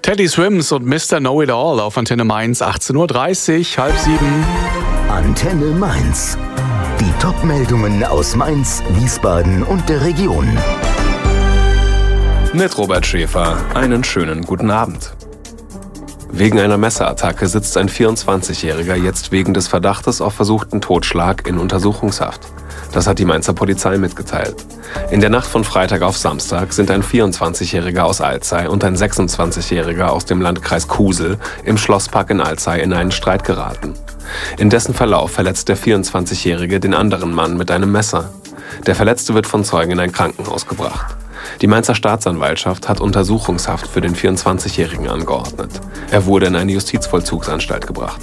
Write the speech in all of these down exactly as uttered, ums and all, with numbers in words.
Teddy Swims und Mister Know-It-All auf Antenne Mainz, achtzehn Uhr dreißig, halb sieben. Antenne Mainz. Die Top-Meldungen aus Mainz, Wiesbaden und der Region. Mit Robert Schäfer, einen schönen guten Abend. Wegen einer Messerattacke sitzt ein vierundzwanzigjähriger jetzt wegen des Verdachtes auf versuchten Totschlag in Untersuchungshaft. Das hat die Mainzer Polizei mitgeteilt. In der Nacht von Freitag auf Samstag sind ein vierundzwanzigjähriger aus Alzey und ein sechsundzwanzigjähriger aus dem Landkreis Kusel im Schlosspark in Alzey in einen Streit geraten. In dessen Verlauf verletzt der vierundzwanzigjährige den anderen Mann mit einem Messer. Der Verletzte wird von Zeugen in ein Krankenhaus gebracht. Die Mainzer Staatsanwaltschaft hat Untersuchungshaft für den vierundzwanzigjährigen angeordnet. Er wurde in eine Justizvollzugsanstalt gebracht.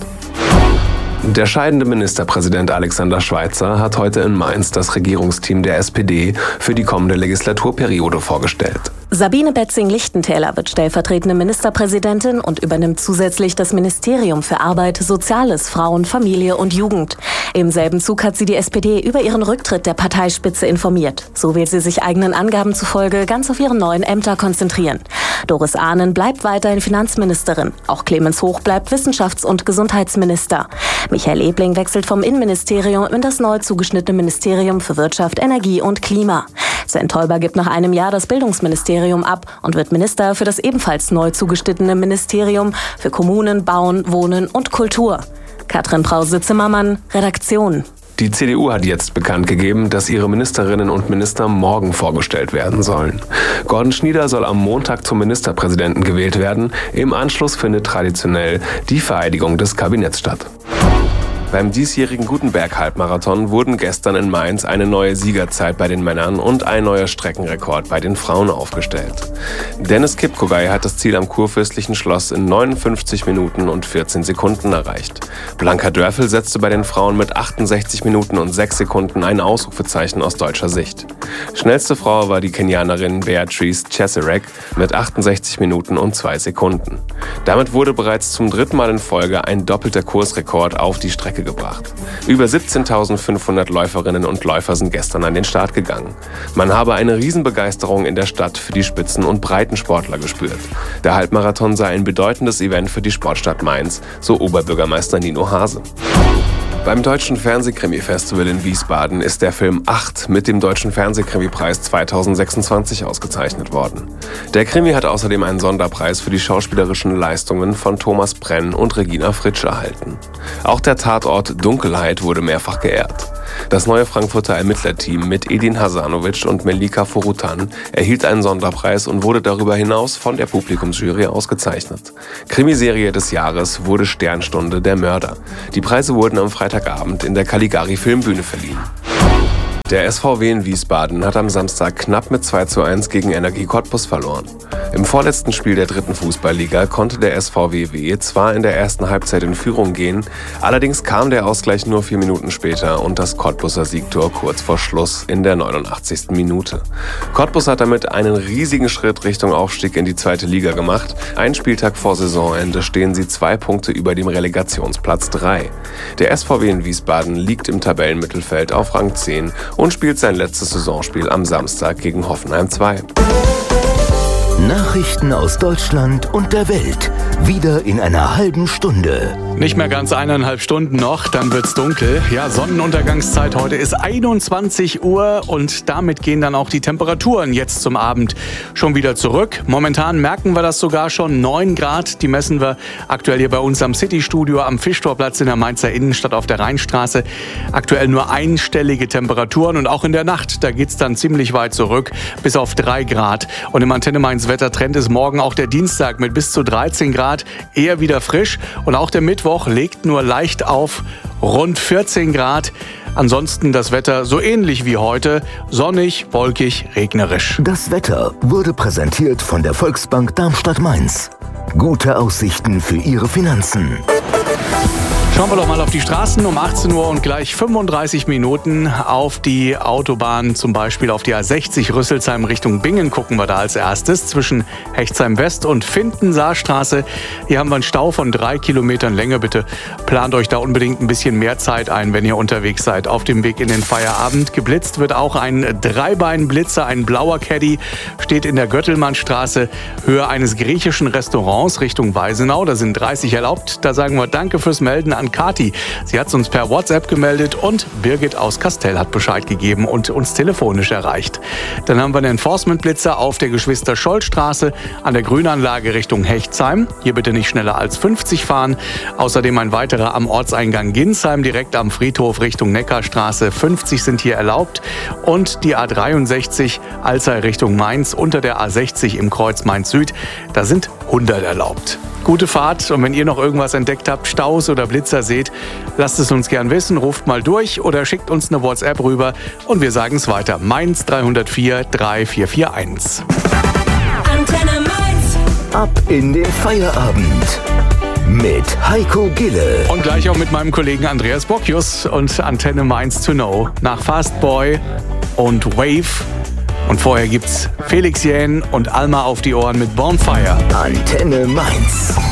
Der scheidende Ministerpräsident Alexander Schweitzer hat heute in Mainz das Regierungsteam der S P D für die kommende Legislaturperiode vorgestellt. Sabine Betzing-Lichtentäler wird stellvertretende Ministerpräsidentin und übernimmt zusätzlich das Ministerium für Arbeit, Soziales, Frauen, Familie und Jugend. Im selben Zug hat sie die S P D über ihren Rücktritt der Parteispitze informiert. So will sie sich eigenen Angaben zufolge ganz auf ihre neuen Ämter konzentrieren. Doris Ahnen bleibt weiterhin Finanzministerin. Auch Clemens Hoch bleibt Wissenschafts- und Gesundheitsminister. Michael Ebling wechselt vom Innenministerium in das neu zugeschnittene Ministerium für Wirtschaft, Energie und Klima. Sven Teuber gibt nach einem Jahr das Bildungsministerium ab und wird Minister für das ebenfalls neu zugeschnittene Ministerium für Kommunen, Bauen, Wohnen und Kultur. Katrin Brause-Zimmermann, Redaktion. Die C D U hat jetzt bekannt gegeben, dass ihre Ministerinnen und Minister morgen vorgestellt werden sollen. Gordon Schnieder soll am Montag zum Ministerpräsidenten gewählt werden. Im Anschluss findet traditionell die Vereidigung des Kabinetts statt. Beim diesjährigen Gutenberg-Halbmarathon wurden gestern in Mainz eine neue Siegerzeit bei den Männern und ein neuer Streckenrekord bei den Frauen aufgestellt. Dennis Kipkogay hat das Ziel am Kurfürstlichen Schloss in neunundfünfzig Minuten und vierzehn Sekunden erreicht. Blanka Dörfel setzte bei den Frauen mit achtundsechzig Minuten und sechs Sekunden ein Ausrufezeichen aus deutscher Sicht. Schnellste Frau war die Kenianerin Beatrice Cheserek mit achtundsechzig Minuten und zwei Sekunden. Damit wurde bereits zum dritten Mal in Folge ein doppelter Kursrekord auf die Strecke gebracht. Über siebzehntausendfünfhundert Läuferinnen und Läufer sind gestern an den Start gegangen. Man habe eine Riesenbegeisterung in der Stadt für die Spitzen- und Breitensportler gespürt. Der Halbmarathon sei ein bedeutendes Event für die Sportstadt Mainz, so Oberbürgermeister Nino Hase. Beim Deutschen Fernsehkrimi-Festival in Wiesbaden ist der Film acht mit dem Deutschen Fernsehkrimi-Preis zweitausendsechsundzwanzig ausgezeichnet worden. Der Krimi hat außerdem einen Sonderpreis für die schauspielerischen Leistungen von Thomas Brenn und Regina Fritsch erhalten. Auch der Tatort Dunkelheit wurde mehrfach geehrt. Das neue Frankfurter Ermittlerteam mit Edin Hasanovic und Melika Forutan erhielt einen Sonderpreis und wurde darüber hinaus von der Publikumsjury ausgezeichnet. Krimiserie des Jahres wurde Sternstunde der Mörder. Die Preise wurden am Freitagabend in der Caligari Filmbühne verliehen. Der S V W in Wiesbaden hat am Samstag knapp mit zwei zu eins gegen Energie Cottbus verloren. Im vorletzten Spiel der dritten Fußballliga konnte der S V W W zwar in der ersten Halbzeit in Führung gehen, allerdings kam der Ausgleich nur vier Minuten später und das Cottbuser Siegtor kurz vor Schluss in der neunundachtzigsten Minute. Cottbus hat damit einen riesigen Schritt Richtung Aufstieg in die zweite Liga gemacht. Ein Spieltag vor Saisonende stehen sie zwei Punkte über dem Relegationsplatz drei. Der S V W in Wiesbaden liegt im Tabellenmittelfeld auf Rang zehn und spielt sein letztes Saisonspiel am Samstag gegen Hoffenheim zwei. Nachrichten aus Deutschland und der Welt. Wieder in einer halben Stunde. Nicht mehr ganz eineinhalb Stunden noch, dann wird's dunkel. Ja, Sonnenuntergangszeit heute ist einundzwanzig Uhr und damit gehen dann auch die Temperaturen jetzt zum Abend schon wieder zurück. Momentan merken wir das sogar schon, neun Grad. Die messen wir aktuell hier bei uns am City-Studio am Fischtorplatz in der Mainzer Innenstadt auf der Rheinstraße. Aktuell nur einstellige Temperaturen und auch in der Nacht, da geht's dann ziemlich weit zurück, bis auf drei Grad. Und im Antenne Mainz Wettertrend ist morgen auch der Dienstag mit bis zu dreizehn Grad eher wieder frisch und auch der Mittwoch legt nur leicht auf, rund vierzehn Grad. Ansonsten das Wetter so ähnlich wie heute, sonnig, wolkig, regnerisch. Das Wetter wurde präsentiert von der Volksbank Darmstadt-Mainz. Gute Aussichten für Ihre Finanzen. Schauen wir doch mal auf die Straßen um achtzehn Uhr und gleich fünfunddreißig Minuten auf die Autobahn, zum Beispiel auf die A sechzig Rüsselsheim Richtung Bingen gucken wir da als erstes. Zwischen Hechtsheim West und Findensaarstraße. Hier haben wir einen Stau von drei Kilometern Länge. Bitte plant euch da unbedingt ein bisschen mehr Zeit ein, wenn ihr unterwegs seid. Auf dem Weg in den Feierabend. Geblitzt wird auch ein Dreibeinblitzer, ein blauer Caddy, steht in der Göttelmannstraße, Höhe eines griechischen Restaurants Richtung Weisenau. Da sind dreißig erlaubt. Da sagen wir Danke fürs Melden an Kati. Sie hat es uns per WhatsApp gemeldet und Birgit aus Kastell hat Bescheid gegeben und uns telefonisch erreicht. Dann haben wir einen Enforcement-Blitzer auf der Geschwister-Scholl-Straße an der Grünanlage Richtung Hechtsheim. Hier bitte nicht schneller als fünfzig fahren. Außerdem ein weiterer am Ortseingang Ginsheim, direkt am Friedhof Richtung Neckarstraße. fünfzig sind hier erlaubt. Und die A dreiundsechzig Alzey Richtung Mainz unter der A sechzig im Kreuz Mainz-Süd. Da sind hundert erlaubt. Gute Fahrt und wenn ihr noch irgendwas entdeckt habt, Staus oder Blitzer seht, lasst es uns gern wissen, ruft mal durch oder schickt uns eine WhatsApp rüber und wir sagen es weiter. Mainz drei null vier drei vier vier eins. Antenne Mainz. Ab in den Feierabend mit Heiko Gille. Und gleich auch mit meinem Kollegen Andreas Bockius und Antenne Mainz to know. Nach Fastboy und Wave. Und vorher gibt's Felix Jähn und Alma auf die Ohren mit Bonfire. Antenne Mainz.